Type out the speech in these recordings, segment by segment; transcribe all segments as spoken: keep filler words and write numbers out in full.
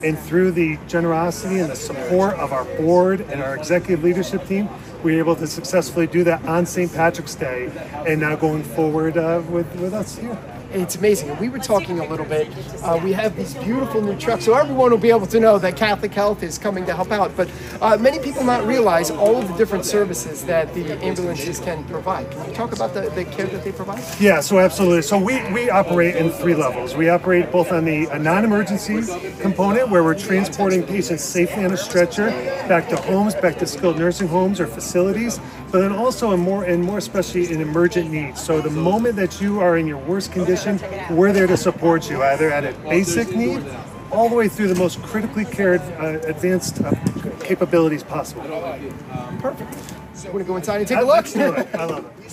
And through the generosity and the support of our board and our executive leadership team, we were able to successfully do that on Saint Patrick's Day, and now going forward uh, with, with us here. It's amazing. And we were talking a little bit. Uh, we have these beautiful new trucks, so everyone will be able to know that Catholic Health is coming to help out. But uh, many people not realize all of the different services that the ambulances can provide. Can you talk about the, the care that they provide? Yeah, so absolutely. So we, we operate in three levels. We operate both on the uh, non-emergency component, where we're transporting patients safely on a stretcher back to homes, back to skilled nursing homes or facilities, but then also in more and more especially in emergent needs. So the moment that you are in your worst condition, we're there to support you, either at a basic need all the way through the most critically cared, uh, advanced uh, capabilities possible. Perfect. So we're going to go inside and take a look. I love it.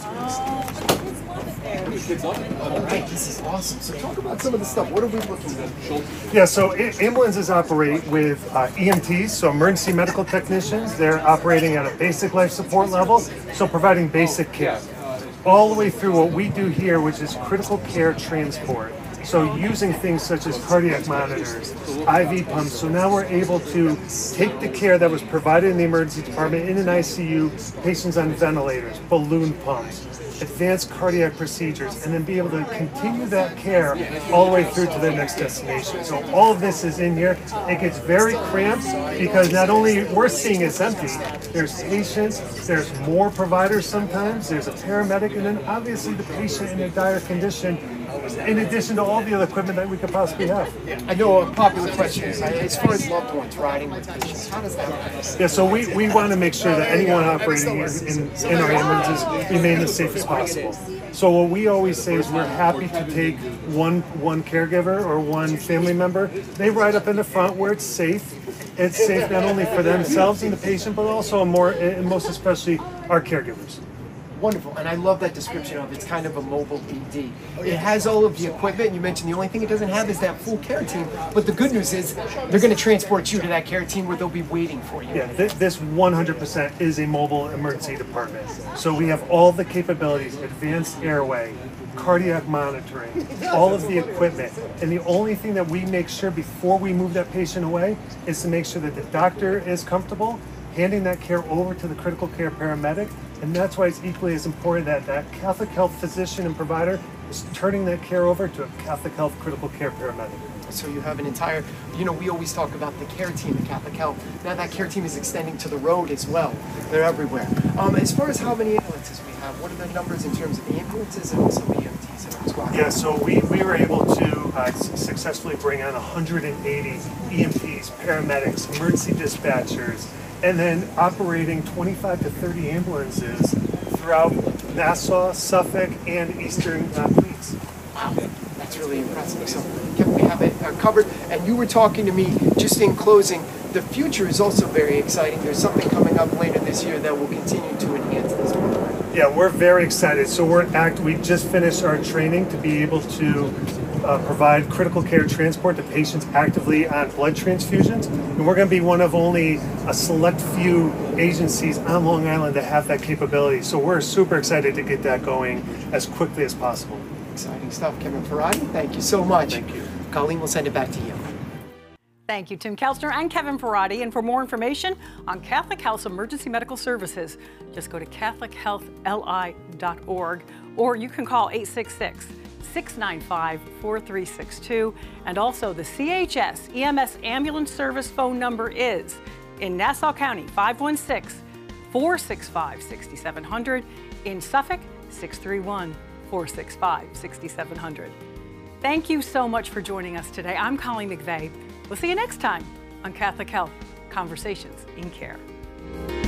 All right, this is awesome. So talk about some of the stuff. What are we looking at? Yeah, so ambulances operate with uh, E M Ts, so emergency medical technicians. They're operating at a basic life support level, so providing basic care. All the way through what we do here, which is critical care transport. So using things such as cardiac monitors, I V pumps. So now we're able to take the care that was provided in the emergency department in an I C U, patients on ventilators, balloon pumps, advanced cardiac procedures, and then be able to continue that care all the way through to their next destination. So all of this is in here. It gets very cramped because not only we're seeing it's empty, there's patients, there's more providers sometimes, there's a paramedic, and then obviously the patient in a dire condition, in addition to all the other equipment that we could possibly have. I know a popular question is, as far as loved ones riding with patients, how does that work? Yeah, so we, we want to make sure that anyone operating in, in, in our ambulances remain as safe as possible. So what we always say is we're happy to take one one caregiver or one family member. They ride up in the front where it's safe. It's safe not only for themselves and the patient, but also more, and most especially our caregivers. Wonderful, and I love that description of it's kind of a mobile E D. It has all of the equipment. You mentioned the only thing it doesn't have is that full care team, but the good news is they're going to transport you to that care team where they'll be waiting for you. Yeah, th this one hundred percent is a mobile emergency department. So we have all the capabilities, advanced airway, cardiac monitoring, all of the equipment. And the only thing that we make sure before we move that patient away is to make sure that the doctor is comfortable handing that care over to the critical care paramedic. And that's why it's equally as important that that Catholic Health physician and provider is turning that care over to a Catholic Health critical care paramedic. So you have an entire, you know, we always talk about the care team at Catholic Health. Now that care team is extending to the road as well. They're everywhere. Um, as far as how many ambulances we have, what are the numbers in terms of the ambulances and also the E M Ts in our squad? Yeah, so we, we were able to uh, successfully bring on one hundred eighty E M Ts, paramedics, emergency dispatchers, and then operating twenty-five to thirty ambulances throughout Nassau, Suffolk, and Eastern uh, Fleets. Wow, that's really impressive. So Kevin, we have it uh, covered. And you were talking to me just in closing. The future is also very exciting. There's something coming up later this year that will continue to enhance this program. Yeah, we're very excited. So we're act. We just finished our training to be able to Uh, provide critical care transport to patients actively on blood transfusions. And we're going to be one of only a select few agencies on Long Island that have that capability. So we're super excited to get that going as quickly as possible. Exciting stuff. Kevin Ferrati, thank you so much. Thank you. Colleen, we'll send it back to you. Thank you, Tim Kelchner and Kevin Ferrati. And for more information on Catholic Health's emergency medical services, just go to catholic health l i dot org, or you can call eight six six, six nine five, four three six two. And also the C H S E M S ambulance service phone number is in Nassau County, five one six, four six five, six seven zero zero. In Suffolk, six three one, four six five, six seven zero zero. Thank you so much for joining us today. I'm Colleen McVeigh. We'll see you next time on Catholic Health Conversations in Care.